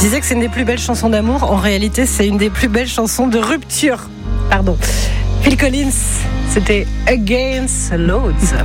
disais que c'est une des plus belles chansons d'amour. En réalité, c'est une des plus belles chansons de rupture. Pardon. Phil Collins, c'était Against Loads.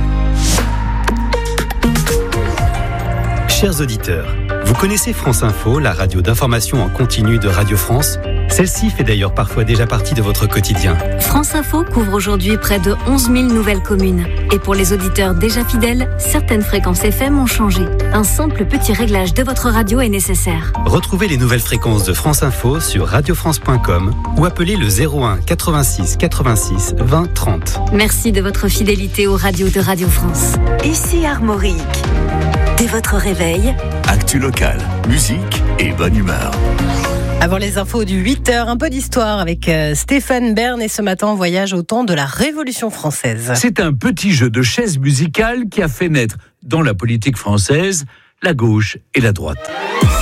Chers auditeurs, vous connaissez France Info, la radio d'information en continu de Radio France? Celle-ci fait d'ailleurs parfois déjà partie de votre quotidien. France Info couvre aujourd'hui près de 11 000 nouvelles communes. Et pour les auditeurs déjà fidèles, certaines fréquences FM ont changé. Un simple petit réglage de votre radio est nécessaire. Retrouvez les nouvelles fréquences de France Info sur radiofrance.com ou appelez le 01 86 86 20 30. Merci de votre fidélité aux radios de Radio France. Ici Armorique. Dès votre réveil, actu local, musique et bonne humeur. Avant les infos du 8h, un peu d'histoire avec Stéphane Bern. Et ce matin, on voyage au temps de la Révolution française. C'est un petit jeu de chaises musicales qui a fait naître, dans la politique française, la gauche et la droite.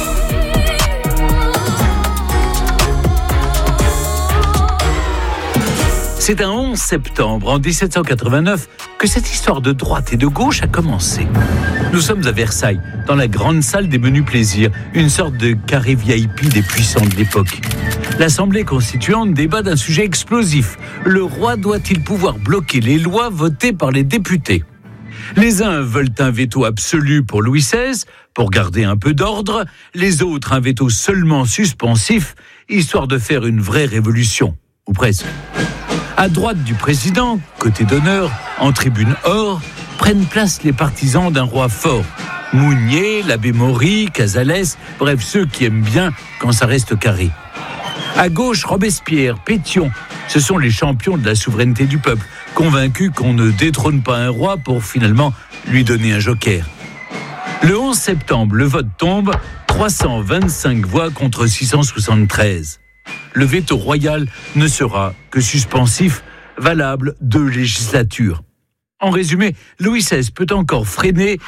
C'est un 11 septembre, en 1789, que cette histoire de droite et de gauche a commencé. Nous sommes à Versailles, dans la grande salle des menus plaisirs, une sorte de carré VIP des puissants de l'époque. L'Assemblée constituante débat d'un sujet explosif. Le roi doit-il pouvoir bloquer les lois votées par les députés ? Les uns veulent un veto absolu pour Louis XVI, pour garder un peu d'ordre. Les autres, un veto seulement suspensif, histoire de faire une vraie révolution, ou presque. À droite du président, côté d'honneur, en tribune or, prennent place les partisans d'un roi fort. Mounier, l'abbé Maury, Casalès, bref, ceux qui aiment bien quand ça reste carré. À gauche, Robespierre, Pétion, ce sont les champions de la souveraineté du peuple, convaincus qu'on ne détrône pas un roi pour finalement lui donner un joker. Le 11 septembre, le vote tombe, 325 voix contre 673. Le veto royal ne sera que suspensif, valable 2 législatures. En résumé, Louis XVI peut encore freiner,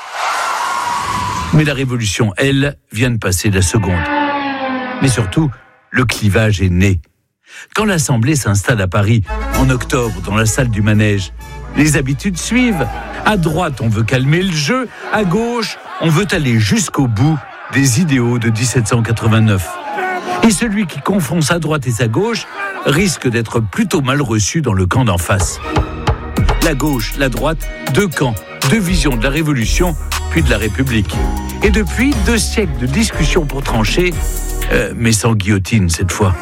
mais la Révolution, elle, vient de passer la seconde. Mais surtout, le clivage est né. Quand l'Assemblée s'installe à Paris, en octobre, dans la salle du Manège, les habitudes suivent. À droite, on veut calmer le jeu. À gauche, on veut aller jusqu'au bout des idéaux de 1789. Et celui qui confond sa droite et sa gauche risque d'être plutôt mal reçu dans le camp d'en face. La gauche, la droite, 2 camps, 2 visions de la Révolution, puis de la République. Et depuis, 2 siècles de discussions pour trancher, mais sans guillotine cette fois.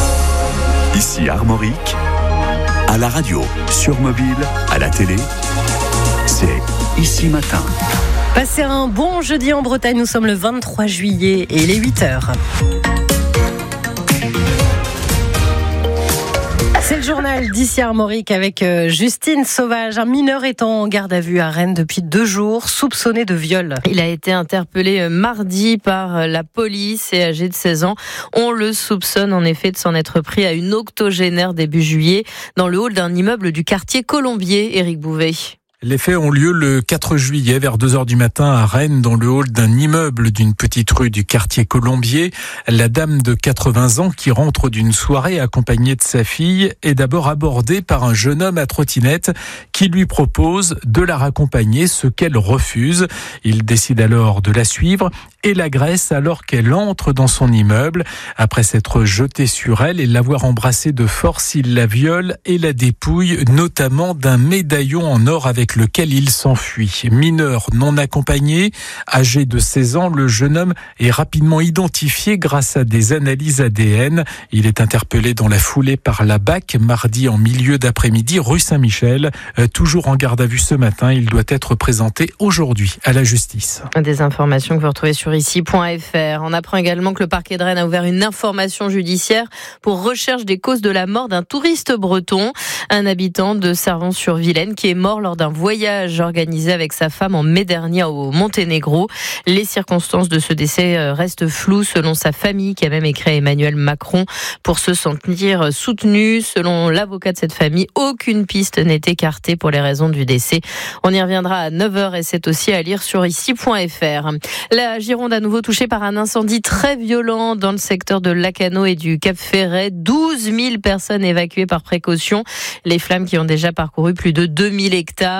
Ici Armorique, à la radio, sur mobile, à la télé, c'est Ici Matin. Passez un bon jeudi en Bretagne, nous sommes le 23 juillet et il est 8h. C'est le journal d'Ici Armorique avec Justine Sauvage. Un mineur est en garde à vue à Rennes depuis 2 jours, soupçonné de viol. Il a été interpellé mardi par la police et âgé de 16 ans. On le soupçonne en effet de s'en être pris à une octogénaire début juillet dans le hall d'un immeuble du quartier Colombier. Éric Bouvet. Les faits ont lieu le 4 juillet vers 2h du matin à Rennes dans le hall d'un immeuble d'une petite rue du quartier Colombier. La dame de 80 ans qui rentre d'une soirée accompagnée de sa fille est d'abord abordée par un jeune homme à trottinette qui lui propose de la raccompagner, ce qu'elle refuse. Il décide alors de la suivre et l'agresse alors qu'elle entre dans son immeuble. Après s'être jeté sur elle et l'avoir embrassée de force, il la viole et la dépouille, notamment d'un médaillon en or avec lequel il s'enfuit. Mineur non accompagné, âgé de 16 ans, le jeune homme est rapidement identifié grâce à des analyses ADN. Il est interpellé dans la foulée par la BAC, mardi en milieu d'après-midi, rue Saint-Michel. Toujours en garde à vue ce matin, il doit être présenté aujourd'hui à la justice. Des informations que vous retrouvez sur ici.fr. On apprend également que le parquet de Rennes a ouvert une information judiciaire pour recherche des causes de la mort d'un touriste breton, un habitant de Servan-sur-Vilaine qui est mort lors d'un voyage organisé avec sa femme en mai dernier au Monténégro. Les circonstances de ce décès restent floues selon sa famille qui a même écrit à Emmanuel Macron pour se sentir soutenu. Selon l'avocat de cette famille, aucune piste n'est écartée pour les raisons du décès. On y reviendra à 9h et c'est aussi à lire sur ici.fr. La Gironde à nouveau touchée par un incendie très violent dans le secteur de Lacanau et du Cap Ferret. 12 000 personnes évacuées par précaution. Les flammes qui ont déjà parcouru plus de 2000 hectares.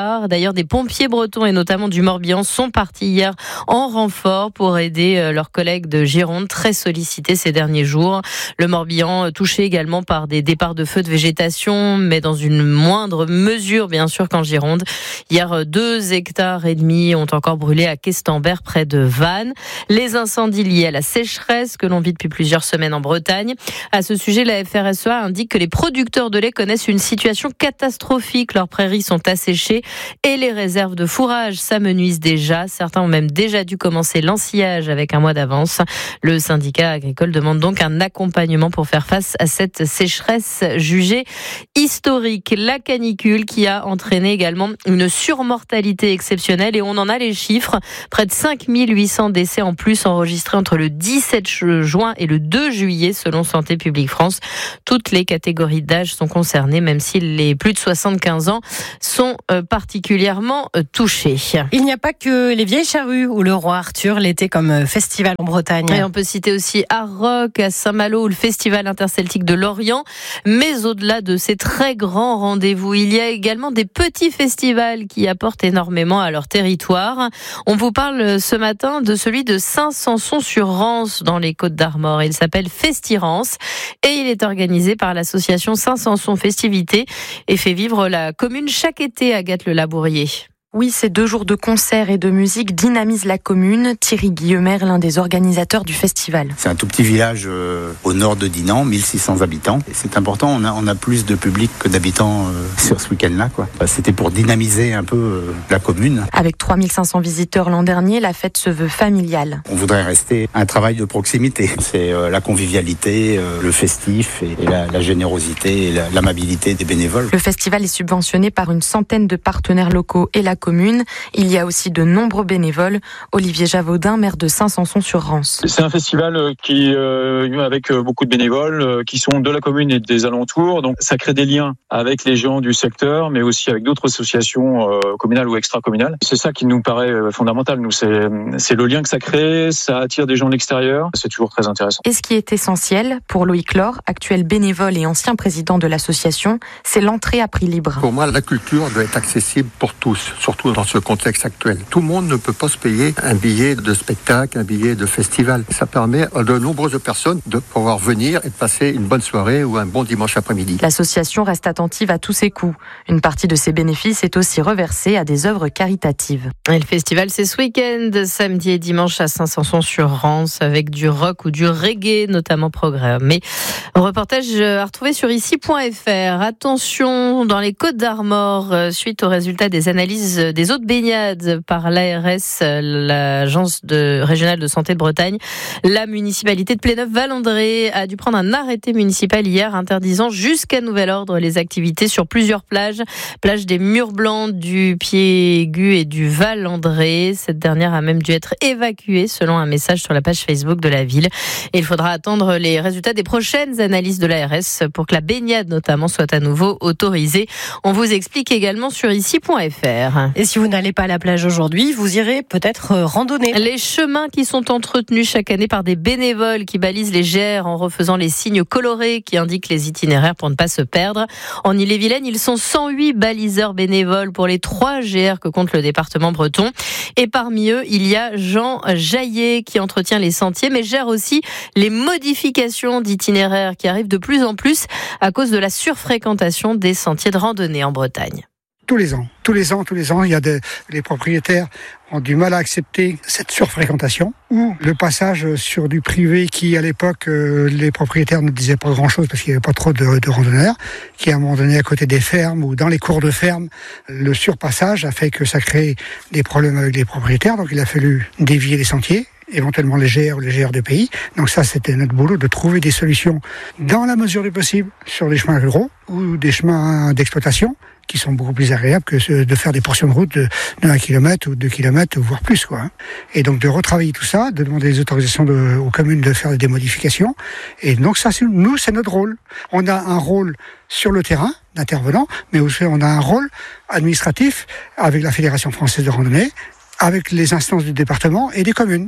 Loire. D'ailleurs, des pompiers bretons et notamment du Morbihan sont partis hier en renfort pour aider leurs collègues de Gironde, très sollicités ces derniers jours. Le Morbihan touché également par des départs de feux de végétation, mais dans une moindre mesure, bien sûr, qu'en Gironde. Hier, 2,5 hectares ont encore brûlé à Questembert, près de Vannes. Les incendies liés à la sécheresse que l'on vit depuis plusieurs semaines en Bretagne. À ce sujet, la FRSEA indique que les producteurs de lait connaissent une situation catastrophique. Leurs prairies sont asséchées et les réserves de fourrage s'amenuisent déjà. Certains ont même déjà dû commencer l'ensillage avec un mois d'avance. Le syndicat agricole demande donc un accompagnement pour faire face à cette sécheresse jugée historique. La canicule qui a entraîné également une surmortalité exceptionnelle et on en a les chiffres. Près de 5800 décès en plus enregistrés entre le 17 juin et le 2 juillet selon Santé publique France. Toutes les catégories d'âge sont concernées, même si les plus de 75 ans sont particulièrement touchés. Il n'y a pas que les vieilles charrues ou le Roi Arthur l'été comme festival en Bretagne. Et on peut citer aussi Arroc, à Saint-Malo ou le Festival interceltique de Lorient. Mais au-delà de ces très grands rendez-vous, il y a également des petits festivals qui apportent énormément à leur territoire. On vous parle ce matin de celui de Saint-Sanson-sur-Rance dans les Côtes-d'Armor. Il s'appelle Festirance et il est organisé par l'association Saint-Sanson Festivités et fait vivre la commune chaque été, Agathe Le Labourier. Oui, ces 2 jours de concerts et de musique dynamisent la commune. Thierry Guillemer, l'un des organisateurs du festival. C'est un tout petit village au nord de Dinan, 1600 habitants. Et c'est important, on a plus de public que d'habitants sur ce week-end-là, quoi. C'était pour dynamiser un peu la commune. Avec 3500 visiteurs l'an dernier, la fête se veut familiale. On voudrait rester un travail de proximité. C'est la convivialité, le festif et la générosité et l'amabilité des bénévoles. Le festival est subventionné par une centaine de partenaires locaux et la commune. Il y a aussi de nombreux bénévoles. Olivier Javaudin, maire de Saint-Sanson-sur-Rance. C'est un festival qui avec beaucoup de bénévoles qui sont de la commune et des alentours. Donc ça crée des liens avec les gens du secteur, mais aussi avec d'autres associations communales ou extra-communales. C'est ça qui nous paraît fondamental. Nous, c'est le lien que ça crée, ça attire des gens de l'extérieur. C'est toujours très intéressant. Et ce qui est essentiel pour Loïc Laure, actuel bénévole et ancien président de l'association, c'est l'entrée à prix libre. Pour moi, la culture doit être accessible pour tous, surtout dans ce contexte actuel. Tout le monde ne peut pas se payer un billet de spectacle, un billet de festival. Ça permet à de nombreuses personnes de pouvoir venir et de passer une bonne soirée ou un bon dimanche après-midi. L'association reste attentive à tous ses coûts. Une partie de ses bénéfices est aussi reversée à des œuvres caritatives. Et le festival, c'est ce week-end, samedi et dimanche à Saint-Sanson-sur-Rance, avec du rock ou du reggae notamment programmé. Un reportage à retrouver sur ici.fr. Attention, dans les Côtes-d'Armor, suite aux résultats des analyses des eaux de baignade par l'ARS, l'agence régionale de santé de Bretagne, la municipalité de Pléneuf-Valandré a dû prendre un arrêté municipal hier interdisant jusqu'à nouvel ordre les activités sur plusieurs plages. Plage des Murs Blancs, du Pied-Aigu et du Val-André. Cette dernière a même dû être évacuée selon un message sur la page Facebook de la ville. Et il faudra attendre les résultats des prochaines analyses de l'ARS pour que la baignade notamment soit à nouveau autorisée. On vous explique également sur ici.fr. Et si vous n'allez pas à la plage aujourd'hui, vous irez peut-être randonner. Les chemins qui sont entretenus chaque année par des bénévoles qui balisent les GR en refaisant les signes colorés qui indiquent les itinéraires pour ne pas se perdre. En Ille-et-Vilaine, ils sont 108 baliseurs bénévoles pour les 3 GR que compte le département breton. Et parmi eux, il y a Jean Jaillet qui entretient les sentiers, mais gère aussi les modifications d'itinéraires qui arrivent de plus en plus à cause de la surfréquentation des sentiers de randonnée en Bretagne. Tous les ans, il y a les propriétaires ont du mal à accepter cette surfréquentation ou le passage sur du privé qui, à l'époque, les propriétaires ne disaient pas grand-chose parce qu'il n'y avait pas trop de randonneurs, qui à un moment donné à côté des fermes ou dans les cours de ferme, le surpassage a fait que ça crée des problèmes avec les propriétaires, donc il a fallu dévier les sentiers, éventuellement les GR ou les GR de pays. Donc ça, c'était notre boulot de trouver des solutions dans la mesure du possible sur des chemins ruraux ou des chemins d'exploitation qui sont beaucoup plus agréables que de faire des portions de route de 1 km ou 2 km, voire plus, quoi. Et donc de retravailler tout ça, de demander des autorisations aux communes de faire des modifications. Et donc ça, c'est notre rôle. On a un rôle sur le terrain d'intervenant, mais aussi on a un rôle administratif avec la Fédération française de randonnée, avec les instances du département et des communes.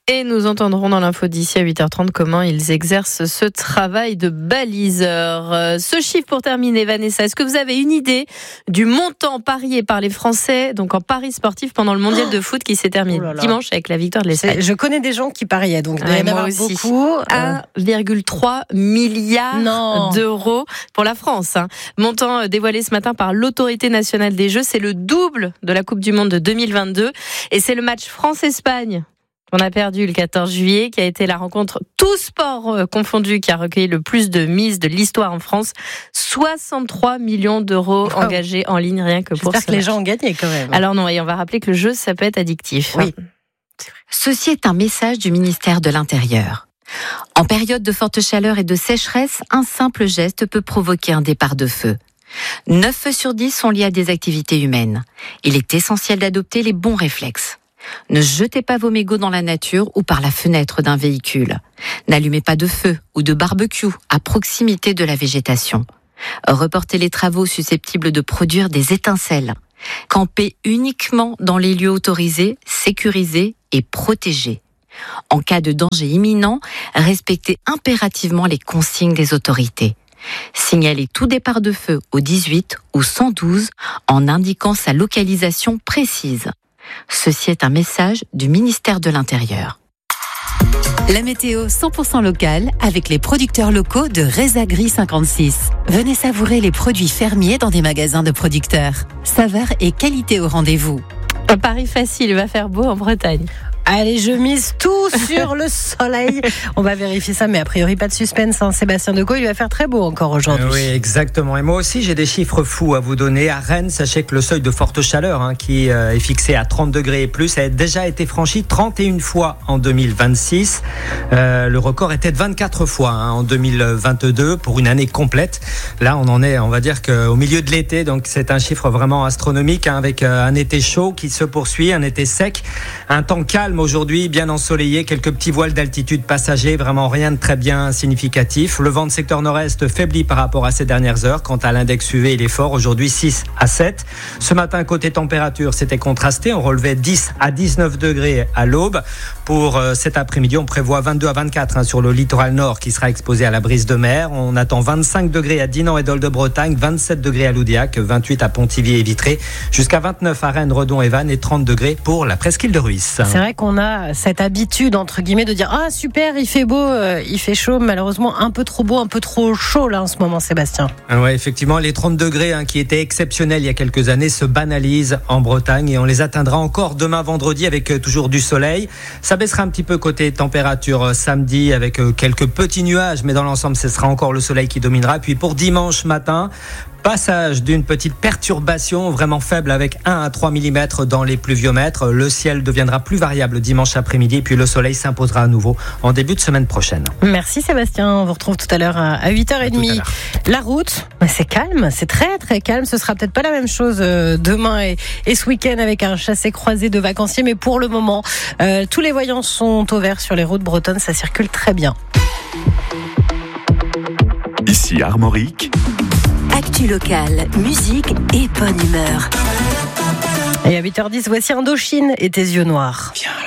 Et nous entendrons dans l'info d'ici à 8h30 comment ils exercent ce travail de baliseur. Ce chiffre pour terminer, Vanessa, est-ce que vous avez une idée du montant parié par les Français donc en paris sportif pendant le mondial de foot qui s'est terminé dimanche avec la victoire de l'Espagne? Je connais des gens qui pariaient, donc il doit y en avoir beaucoup. 1,3 milliard d'euros pour la France. Montant dévoilé ce matin par l'Autorité nationale des Jeux. C'est le double de la Coupe du Monde de 2022. Et c'est le match France-Espagne qu'on a perdu le 14 juillet, qui a été la rencontre tous sports confondus, qui a recueilli le plus de mises de l'histoire en France. 63 millions d'euros engagés en ligne rien que pour ça. J'espère que les gens ont gagné quand même. Alors non, et on va rappeler que le jeu, ça peut être addictif. Oui. Ceci est un message du ministère de l'Intérieur. En période de forte chaleur et de sécheresse, un simple geste peut provoquer un départ de feu. 9 feux sur 10 sont liés à des activités humaines. Il est essentiel d'adopter les bons réflexes. Ne jetez pas vos mégots dans la nature ou par la fenêtre d'un véhicule. N'allumez pas de feu ou de barbecue à proximité de la végétation. Reportez les travaux susceptibles de produire des étincelles. Campez uniquement dans les lieux autorisés, sécurisés et protégés. En cas de danger imminent, respectez impérativement les consignes des autorités. Signalez tout départ de feu au 18 ou 112 en indiquant sa localisation précise. Ceci est un message du ministère de l'Intérieur. La météo 100% locale avec les producteurs locaux de Résagri 56. Venez savourer les produits fermiers dans des magasins de producteurs. Saveur et qualité au rendez-vous. Un pari facile, il va faire beau en Bretagne. Allez, je mise tout sur le soleil. On va vérifier ça, mais a priori pas de suspense. Sébastien Decaux, il va faire très beau encore aujourd'hui. Oui, exactement. Et moi aussi, j'ai des chiffres fous à vous donner. À Rennes, sachez que le seuil de forte chaleur, qui est fixé à 30 degrés et plus, a déjà été franchi 31 fois en 2026. Le record était de 24 fois en 2022 pour une année complète. Là, on en est, on va dire qu'au milieu de l'été, donc c'est un chiffre vraiment astronomique, avec un été chaud qui se poursuit, un été sec, un temps calme aujourd'hui, bien ensoleillé, quelques petits voiles d'altitude passagers, vraiment rien de très bien significatif. Le vent de secteur nord-est faiblit par rapport à ces dernières heures. Quant à l'index UV, il est fort, aujourd'hui 6 à 7. Ce matin, côté température, c'était contrasté. On relevait 10 à 19 degrés à l'aube. Pour cet après-midi, on prévoit 22 à 24 sur le littoral nord qui sera exposé à la brise de mer. On attend 25 degrés à Dinan et Dol de Bretagne, 27 degrés à Loudiac, 28 à Pontivy et Vitré, jusqu'à 29 à Rennes, Redon et Vannes et 30 degrés pour la presqu'île de Rhuys. C'est vrai qu'on a cette habitude, entre guillemets, de dire « Ah, super, il fait beau, il fait chaud ». Malheureusement, un peu trop beau, un peu trop chaud là en ce moment, Sébastien. Oui, effectivement, les 30 degrés qui étaient exceptionnels il y a quelques années se banalisent en Bretagne et on les atteindra encore demain vendredi avec toujours du soleil. Ça baissera un petit peu côté température samedi avec quelques petits nuages, mais dans l'ensemble, ce sera encore le soleil qui dominera. Puis pour dimanche matin, passage d'une petite perturbation vraiment faible avec 1 à 3 mm dans les pluviomètres. Le ciel deviendra plus variable dimanche après-midi, puis le soleil s'imposera à nouveau en début de semaine prochaine. Merci Sébastien, on vous retrouve tout à l'heure à 8h30. La route, c'est calme, c'est très très calme. Ce sera peut-être pas la même chose demain et ce week-end avec un chassé-croisé de vacanciers, mais pour le moment, tous les voyants sont au vert sur les routes bretonnes, ça circule très bien. Ici Armorique. Actu locale, musique et bonne humeur. Et à 8h10, voici Indochine et tes yeux noirs. Viens